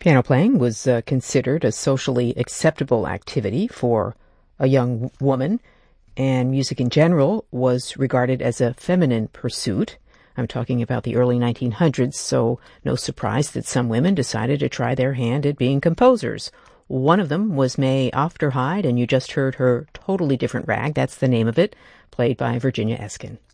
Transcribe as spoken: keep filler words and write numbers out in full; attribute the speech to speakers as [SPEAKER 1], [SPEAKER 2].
[SPEAKER 1] Piano playing was uh, considered a socially acceptable activity for a young w- woman, and music in general was regarded as a feminine pursuit. I'm talking about the early nineteen hundreds, so no surprise that some women decided to try their hand at being composers. One of them was May Ofterhide, and you just heard her Totally Different Rag, that's the name of it, played by Virginia Eskin.